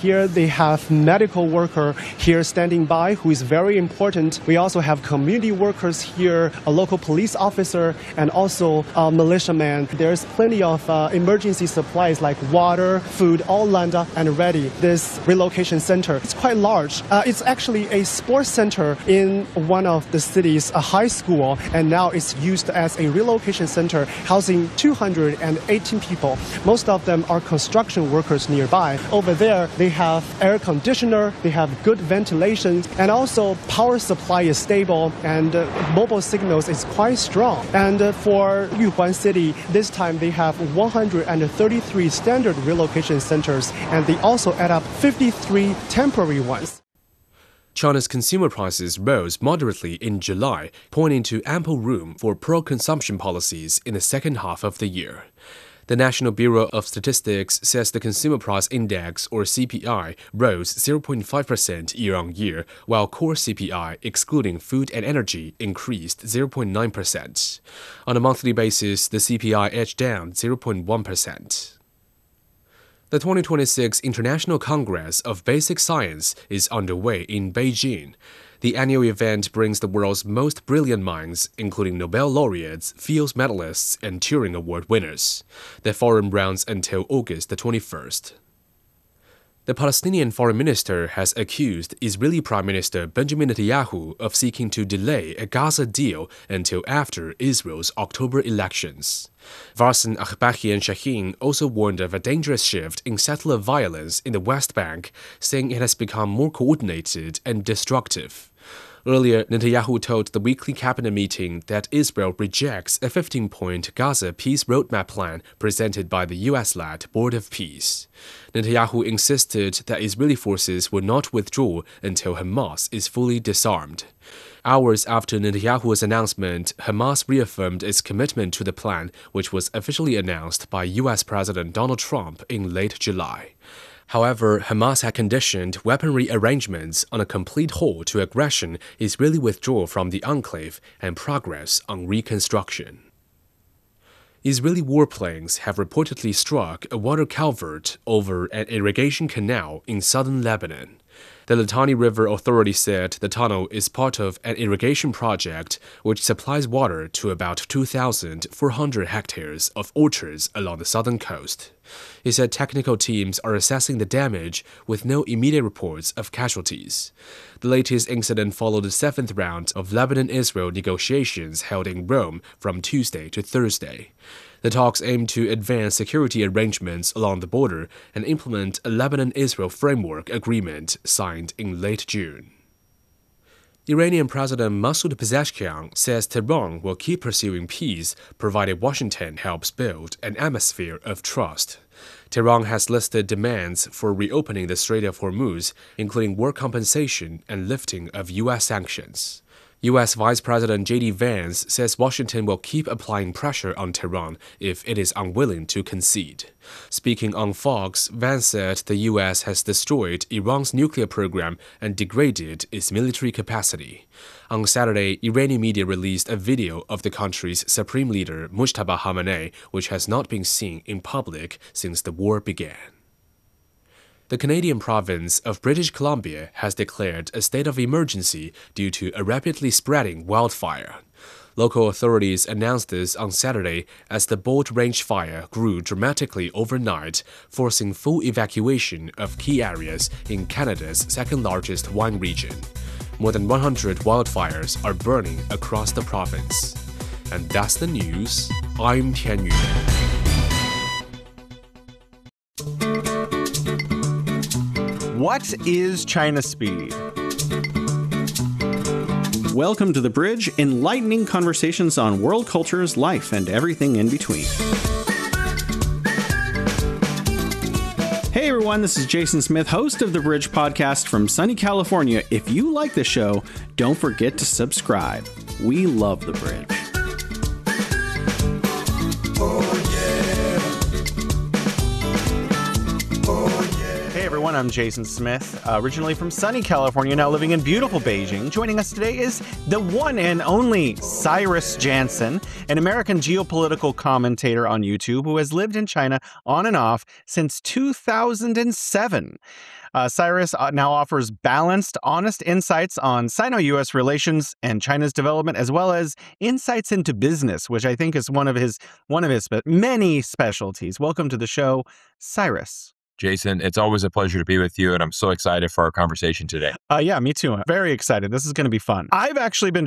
Here they have medical worker here standing by who is very important. We also have community workers here, a local police officer, and also a militiaman. There's plenty of emergency supplies like water, food, all lined up and ready. This relocation center, it's quite large. It's actually a sports center in one of the cities, a high school, and now it's used as a relocation center housing 218 people. Most of them are construction workers nearby. Over there, they have air conditioner, they have good ventilation, and also power supply is stable, and mobile signals is quite strong. And for Yuhuan City, this time they have 133 standard relocation centers, and they also add up 53 temporary ones. China's consumer prices rose moderately in July, pointing to ample room for pro-consumption policies in the second half of the year. The National Bureau of Statistics says the Consumer Price Index, or CPI, rose 0.5% year-on-year, while core CPI, excluding food and energy, increased 0.9%. On a monthly basis, the CPI edged down 0.1%. The 2026 International Congress of Basic Science is underway in Beijing. The annual event brings the world's most brilliant minds, including Nobel laureates, Fields medalists, and Turing Award winners. The forum runs until August the 21st. The Palestinian foreign minister has accused Israeli Prime Minister Benjamin Netanyahu of seeking to delay a Gaza deal until after Israel's October elections. Varsan Ahbahian Shaheen also warned of a dangerous shift in settler violence in the West Bank, saying it has become more coordinated and destructive. Earlier, Netanyahu told the weekly cabinet meeting that Israel rejects a 15-point Gaza peace roadmap plan presented by the U.S.-led Board of Peace. Netanyahu insisted that Israeli forces will not withdraw until Hamas is fully disarmed. Hours after Netanyahu's announcement, Hamas reaffirmed its commitment to the plan, which was officially announced by U.S. President Donald Trump in late July. However, Hamas had conditioned weaponry arrangements on a complete halt to aggression, Israeli withdrawal from the enclave, and progress on reconstruction. Israeli warplanes have reportedly struck a water culvert over an irrigation canal in southern Lebanon. The Litani River Authority said the tunnel is part of an irrigation project which supplies water to about 2,400 hectares of orchards along the southern coast. It said technical teams are assessing the damage with no immediate reports of casualties. The latest incident followed the seventh round of Lebanon-Israel negotiations held in Rome from Tuesday to Thursday. The talks aim to advance security arrangements along the border and implement a Lebanon-Israel framework agreement signed in late June. Iranian President Masoud Pezeshkian says Tehran will keep pursuing peace provided Washington helps build an atmosphere of trust. Tehran has listed demands for reopening the Strait of Hormuz, including war compensation and lifting of U.S. sanctions. U.S. Vice President J.D. Vance says Washington will keep applying pressure on Tehran if it is unwilling to concede. Speaking on Fox, Vance said the U.S. has destroyed Iran's nuclear program and degraded its military capacity. On Saturday, Iranian media released a video of the country's supreme leader, Mujtaba Khamenei, which has not been seen in public since the war began. The Canadian province of British Columbia has declared a state of emergency due to a rapidly spreading wildfire. Local authorities announced this on Saturday as the Bolt Range fire grew dramatically overnight, forcing full evacuation of key areas in Canada's second-largest wine region. More than 100 wildfires are burning across the province. And that's the news. I'm Tian Yu. What is China Speed? Welcome to The Bridge, enlightening conversations on world cultures, life, and everything in between. Hey everyone, this is Jason Smith, host of The Bridge podcast from sunny California. If you like the show, don't forget to subscribe. We love The Bridge. everyone. I'm Jason Smith, originally from sunny California, now living in beautiful Beijing. Joining us today is the one and only Cyrus Jansen, an American geopolitical commentator on YouTube who has lived in China on and off since 2007. Cyrus now offers balanced, honest insights on Sino-U.S. relations and China's development, as well as insights into business, which I think is one of his many specialties. Welcome to the show, Cyrus. Jason, it's always a pleasure to be with you, and I'm so excited for our conversation today. Yeah, me too. I'm very excited. This is going to be fun. I've actually been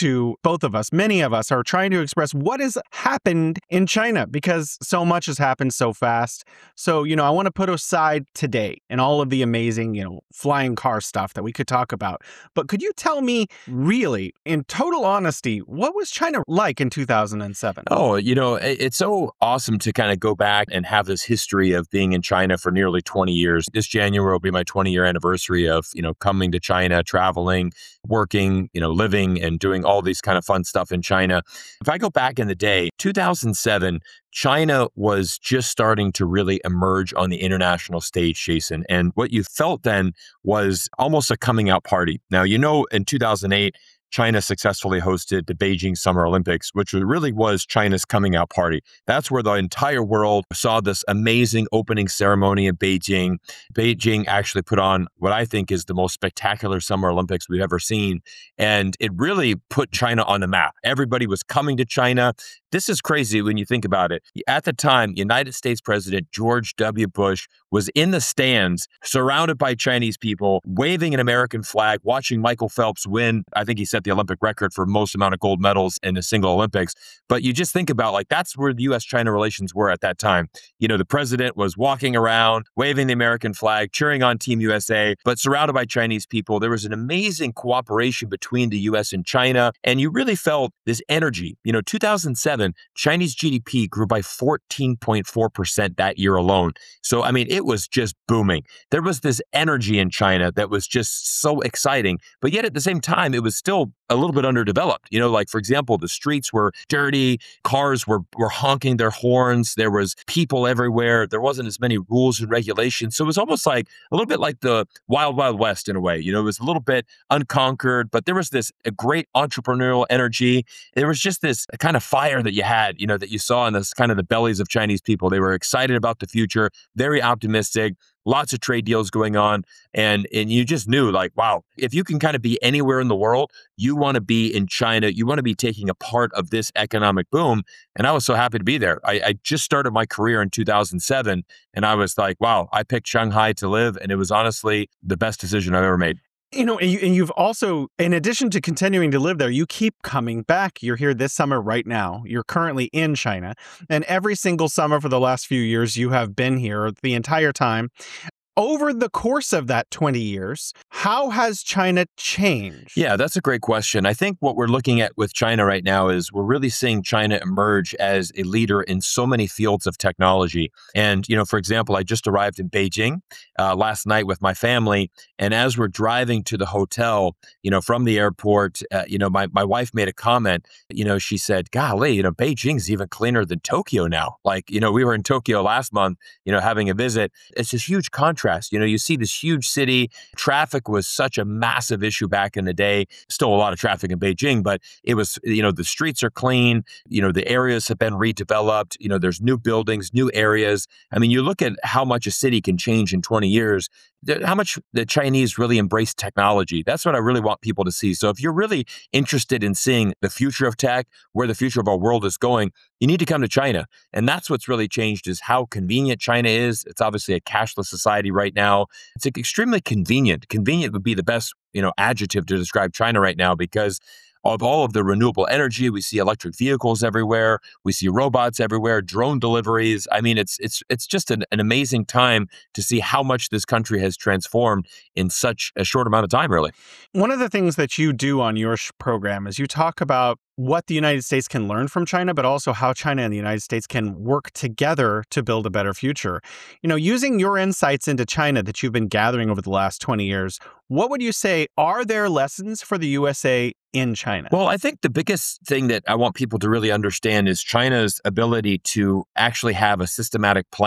many of us are trying to express what has happened in China because so much has happened so fast. So, I want to put aside today and all of the amazing, flying car stuff that we could talk about. But could you tell me really, in total honesty, what was China like in 2007? Oh, it's so awesome to kind of go back and have this history of being in China for nearly 20 years. This January will be my 20-year anniversary of, coming to China, traveling, working, living and doing all these kind of fun stuff in China. If I go back in the day, 2007, China was just starting to really emerge on the international stage, Jason. And what you felt then was almost a coming out party. Now, in 2008, China successfully hosted the Beijing Summer Olympics, which really was China's coming out party. That's where the entire world saw this amazing opening ceremony in Beijing. Beijing actually put on what I think is the most spectacular Summer Olympics we've ever seen. And it really put China on the map. Everybody was coming to China. This is crazy when you think about it. At the time, United States President George W. Bush was in the stands, surrounded by Chinese people, waving an American flag, watching Michael Phelps win. I think he set the Olympic record for most amount of gold medals in a single Olympics. But you just think about that's where the U.S.-China relations were at that time. The president was walking around, waving the American flag, cheering on Team USA, but surrounded by Chinese people. There was an amazing cooperation between the U.S. and China, and you really felt this energy. 2007, Chinese GDP grew by 14.4% that year alone. So, it was just booming. There was this energy in China that was just so exciting, but yet at the same time, it was still a little bit underdeveloped. For example, the streets were dirty, cars were honking their horns, there was people everywhere, there wasn't as many rules and regulations. So it was almost like a little bit like the Wild Wild West in a way. It was a little bit unconquered, but there was a great entrepreneurial energy. There was just this kind of fire that you had, that you saw in this kind of the bellies of Chinese people. They were excited about the future, very optimistic. Lots of trade deals going on. And you just knew wow, if you can kind of be anywhere in the world, you want to be in China. You want to be taking a part of this economic boom. And I was so happy to be there. I just started my career in 2007. And I was like, wow, I picked Shanghai to live. And it was honestly the best decision I've ever made. And you've also, in addition to continuing to live there, you keep coming back. You're here this summer right now. You're currently in China. And every single summer for the last few years, you have been here the entire time. Over the course of that 20 years, how has China changed? Yeah, that's a great question. I think what we're looking at with China right now is we're really seeing China emerge as a leader in so many fields of technology. And, for example, I just arrived in Beijing last night with my family. And as we're driving to the hotel, from the airport, my wife made a comment. She said, golly, Beijing's even cleaner than Tokyo now. We were in Tokyo last month, having a visit. It's this huge contrast. You see this huge city. Traffic was such a massive issue back in the day. Still a lot of traffic in Beijing, but it was, the streets are clean. The areas have been redeveloped. There's new buildings, new areas. You look at how much a city can change in 20 years, how much the Chinese really embrace technology. That's what I really want people to see. So if you're really interested in seeing the future of tech, where the future of our world is going, you need to come to China. And that's what's really changed is how convenient China is. It's obviously a cashless society right now. It's extremely convenient. Convenient would be the best, adjective to describe China right now because of all of the renewable energy. We see electric vehicles everywhere. We see robots everywhere, drone deliveries. It's just an amazing time to see how much this country has transformed in such a short amount of time, really. One of the things that you do on your program is you talk about what the United States can learn from China, but also how China and the United States can work together to build a better future. Using your insights into China that you've been gathering over the last 20 years, what would you say are there lessons for the USA in China? Well, I think the biggest thing that I want people to really understand is China's ability to actually have a systematic plan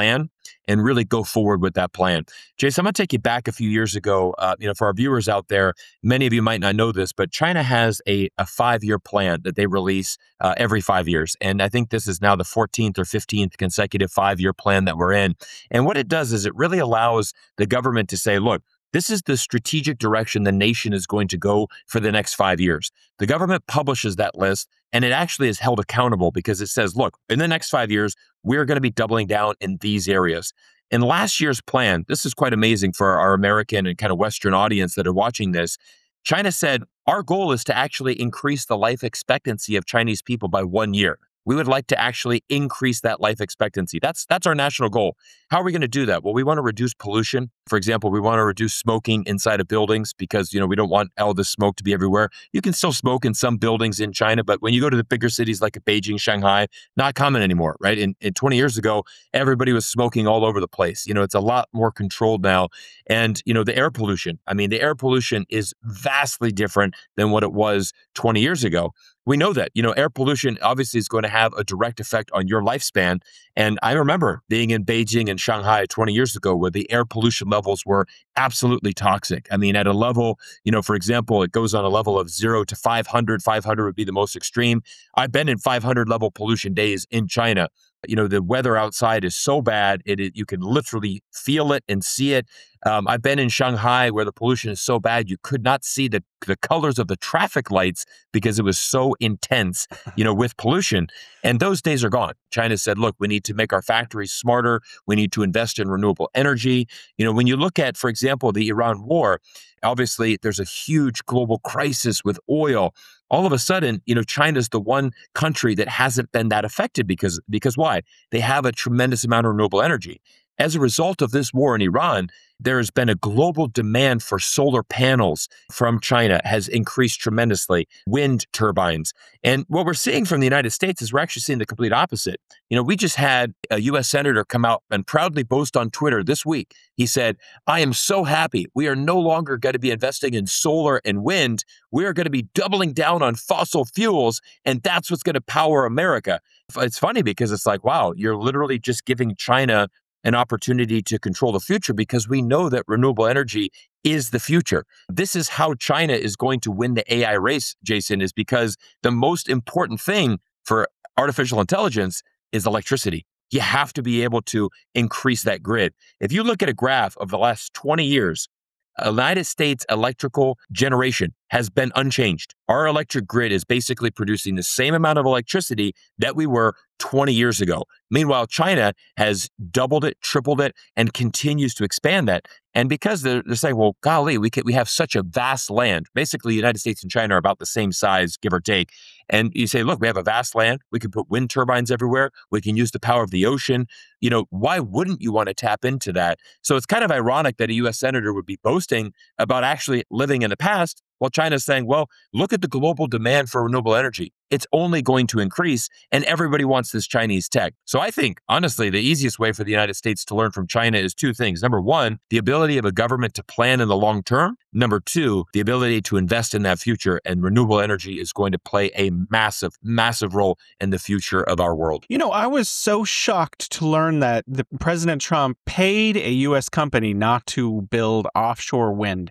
and really go forward with that plan. Jason, I'm going to take you back a few years ago. For our viewers out there, many of you might not know this, but China has a 5-year plan that they release every 5 years. And I think this is now the 14th or 15th consecutive 5-year plan that we're in. And what it does is it really allows the government to say, look, this is the strategic direction the nation is going to go for the next 5 years. The government publishes that list, and it actually is held accountable because it says, look, in the next 5 years, we're going to be doubling down in these areas. In last year's plan, this is quite amazing for our American and kind of Western audience that are watching this. China said, our goal is to actually increase the life expectancy of Chinese people by 1 year. We would like to actually increase that life expectancy. That's our national goal. How are we going to do that? Well, we want to reduce pollution. For example, we want to reduce smoking inside of buildings because, we don't want all this smoke to be everywhere. You can still smoke in some buildings in China, but when you go to the bigger cities like Beijing, Shanghai, not common anymore, right? In 20 years ago, everybody was smoking all over the place. It's a lot more controlled now. And, the air pollution. The air pollution is vastly different than what it was 20 years ago. We know that, air pollution obviously is going to have a direct effect on your lifespan. And I remember being in Beijing and Shanghai 20 years ago where the air pollution levels were absolutely toxic. At a level, for example, it goes on a level of 0 to 500. 500 would be the most extreme. I've been in 500 level pollution days in China. The weather outside is so bad, you can literally feel it and see it. I've been in Shanghai where the pollution is so bad, you could not see the colors of the traffic lights because it was so intense, with pollution. And those days are gone. China said, look, we need to make our factories smarter. We need to invest in renewable energy. When you look at, for example, the Iran war, obviously there's a huge global crisis with oil. All of a sudden, China's the one country that hasn't been that affected because why? They have a tremendous amount of renewable energy. As a result of this war in Iran, there has been a global demand for solar panels from China has increased tremendously, wind turbines. And what we're seeing from the United States is we're actually seeing the complete opposite. We just had a U.S. senator come out and proudly boast on Twitter this week. He said, I am so happy. We are no longer going to be investing in solar and wind. We are going to be doubling down on fossil fuels, and that's what's going to power America. It's funny because it's like, wow, you're literally just giving China an opportunity to control the future because we know that renewable energy is the future. This is how China is going to win the AI race, Jason, is because the most important thing for artificial intelligence is electricity. You have to be able to increase that grid. If you look at a graph of the last 20 years, United States electrical generation has been unchanged. Our electric grid is basically producing the same amount of electricity that we were 20 years ago. Meanwhile, China has doubled it, tripled it, and continues to expand that. And because they're saying, well, golly, we have such a vast land. Basically, the United States and China are about the same size, give or take. And you say, look, we have a vast land. We can put wind turbines everywhere. We can use the power of the ocean. Why wouldn't you want to tap into that? So it's kind of ironic that a U.S. senator would be boasting about actually living in the past while China's saying, well, look at the global demand for renewable energy. It's only going to increase, and everybody wants this Chinese tech. So I think, honestly, the easiest way for the United States to learn from China is two things. Number one, the ability of a government to plan in the long term. Number two, the ability to invest in that future, and renewable energy is going to play a massive, massive role in the future of our world. I was so shocked to learn that President Trump paid a U.S. company not to build offshore wind.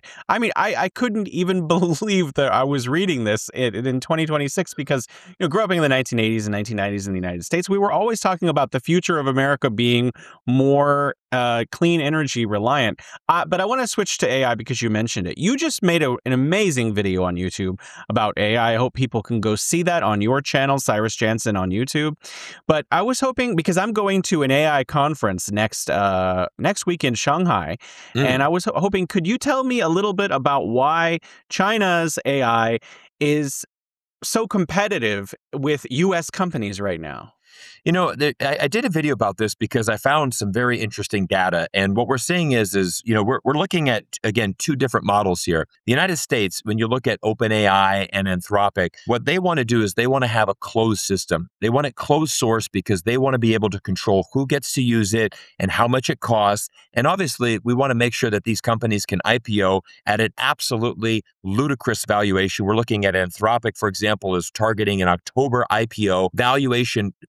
I couldn't even believe that I was reading this in 2026 because, growing up in the 1980s and 1990s in the United States, we were always talking about the future of America being more clean energy reliant. But I want to switch to AI because you mentioned it. You just made an amazing video on YouTube about AI. I hope people can go see that on your channel, Cyrus Jansen on YouTube. But I was hoping, because I'm going to an AI conference next week in Shanghai, and I was hoping, could you tell me a little bit about why China's AI is so competitive with U.S. companies right now? I did a video about this because I found some very interesting data. And what we're seeing is we're looking at, again, two different models here. The United States, when you look at OpenAI and Anthropic, what they want to do is they want to have a closed system. They want it closed source because they want to be able to control who gets to use it and how much it costs. And obviously, we want to make sure that these companies can IPO at an absolutely ludicrous valuation. We're looking at Anthropic, for example, is targeting an October IPO valuation close to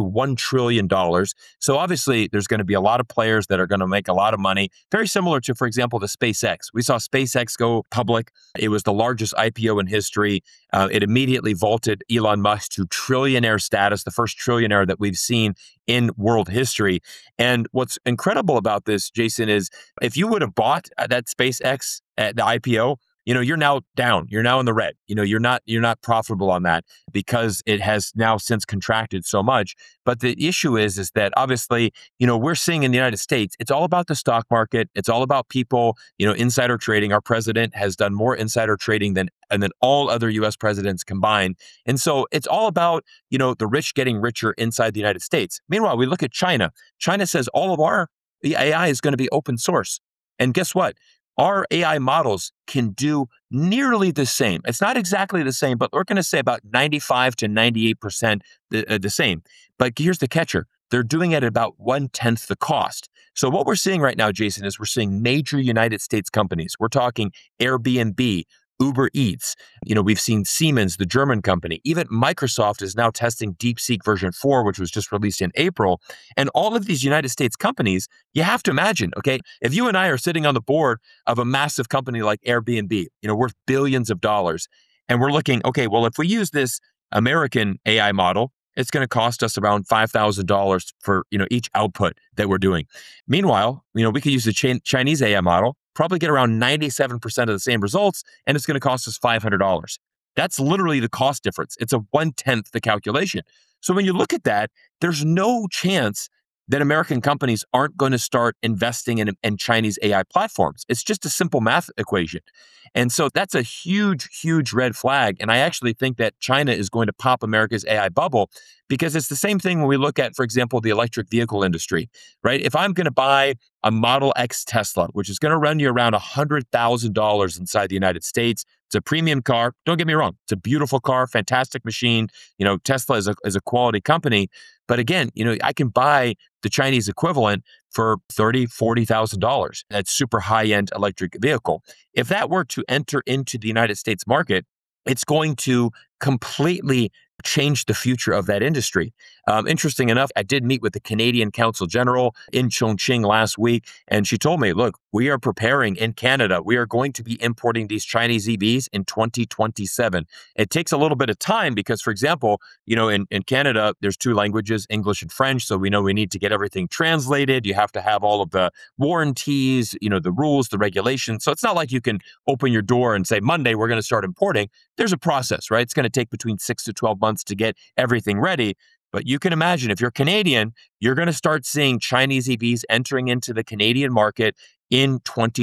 to $1 trillion. So obviously, there's going to be a lot of players that are going to make a lot of money. Very similar to, for example, the SpaceX. We saw SpaceX go public. It was the largest IPO in history. It immediately vaulted Elon Musk to trillionaire status, the first trillionaire that we've seen in world history. And what's incredible about this, Jason, is if you would have bought that SpaceX at the IPO, you're now down. You're now in the red. You're not profitable on that because it has now since contracted so much. But the issue is that obviously, we're seeing in the United States, it's all about the stock market. It's all about people, insider trading. Our president has done more insider trading than all other U.S. presidents combined. And so it's all about, the rich getting richer inside the United States. Meanwhile, we look at China. China says all of our AI is going to be open source. And guess what? Our AI models can do nearly the same. It's not exactly the same, but we're going to say about 95 to 98% the same. But here's the catcher. They're doing it at about 1/10 the cost. So what we're seeing right now, Jason, is we're seeing major United States companies. We're talking Airbnb, Uber Eats. We've seen Siemens, the German company. Even Microsoft is now testing DeepSeek version 4, which was just released in April. And all of these United States companies, you have to imagine, okay, if you and I are sitting on the board of a massive company like Airbnb, worth billions of dollars, and we're looking, okay, well, if we use this American AI model, it's going to cost us around $5,000 for, each output that we're doing. Meanwhile, we could use the Chinese AI model, probably get around 97% of the same results, and it's going to cost us $500. That's literally the cost difference. It's a 1/10 the calculation. So when you look at that, there's no chance that American companies aren't going to start investing in Chinese AI platforms. It's just a simple math equation. And so that's a huge, huge red flag. And I actually think that China is going to pop America's AI bubble because it's the same thing when we look at, for example, the electric vehicle industry, right? If I'm going to buy a Model X Tesla, which is going to run you around $100,000 inside the United States, it's a premium car. Don't get me wrong. It's a beautiful car, fantastic machine. Tesla is a quality company. But again, I can buy the Chinese equivalent for $30,000, $40,000. That's super high-end electric vehicle. If that were to enter into the United States market, it's going to completely change the future of that industry. Interesting enough, I did meet with the Canadian Consul General in Chongqing last week, and she told me, look, we are preparing in Canada. We are going to be importing these Chinese EVs in 2027. It takes a little bit of time because, for example, in Canada, there's two languages, English and French. So we know we need to get everything translated. You have to have all of the warranties, the rules, the regulations. So it's not like you can open your door and say, Monday, we're going to start importing. There's a process, right? It's going to take between 6 to 12 months to get everything ready. But you can imagine if you're Canadian, you're going to start seeing Chinese EVs entering into the Canadian market in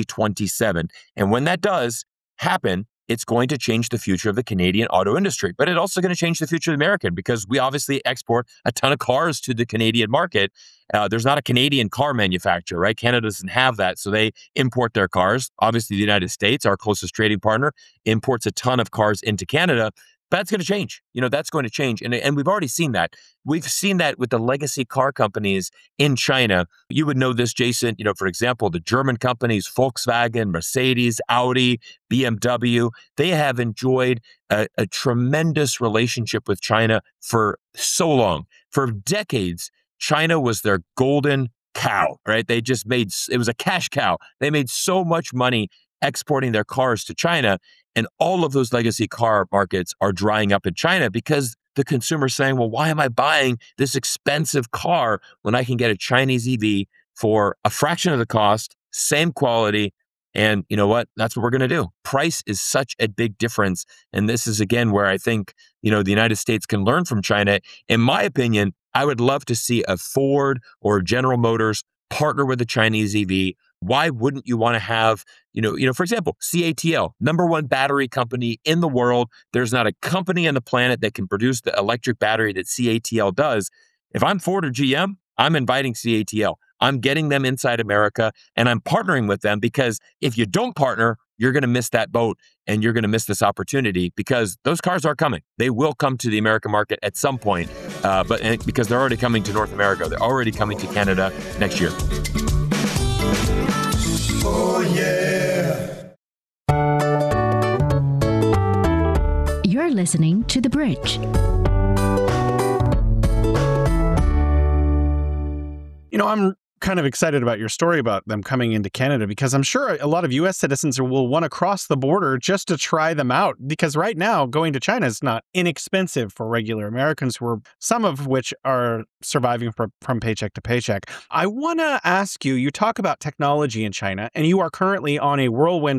2027. And when that does happen, it's going to change the future of the Canadian auto industry. But it's also going to change the future of the American because we obviously export a ton of cars to the Canadian market. There's not a Canadian car manufacturer, right? Canada doesn't have that. So they import their cars. Obviously, the United States, our closest trading partner, imports a ton of cars into Canada. That's going to change. That's going to change. And we've already seen that. We've seen that with the legacy car companies in China. You would know this, Jason. For example, the German companies, Volkswagen, Mercedes, Audi, BMW, they have enjoyed a tremendous relationship with China for so long. For decades, China was their golden cow, right? They just it was a cash cow. They made so much money exporting their cars to China. And all of those legacy car markets are drying up in China because the consumer's saying, well, why am I buying this expensive car when I can get a Chinese EV for a fraction of the cost, same quality? And you know what? That's what we're going to do. Price is such a big difference. And this is, again, where I think, the United States can learn from China. In my opinion, I would love to see a Ford or General Motors partner with a Chinese EV. Why wouldn't you want to have, for example, CATL, #1 battery company in the world. There's not a company on the planet that can produce the electric battery that CATL does. If I'm Ford or GM, I'm inviting CATL. I'm getting them inside America and I'm partnering with them because if you don't partner, you're going to miss that boat and you're going to miss this opportunity because those cars are coming. They will come to the American market at some point, because they're already coming to North America. They're already coming to Canada next year. Oh, yeah. You're listening to The Bridge. I'm kind of excited about your story about them coming into Canada because I'm sure a lot of U.S. citizens will want to cross the border just to try them out because right now going to China is not inexpensive for regular Americans some of which are surviving from paycheck to paycheck. I want to ask you talk about technology in China and you are currently on a whirlwind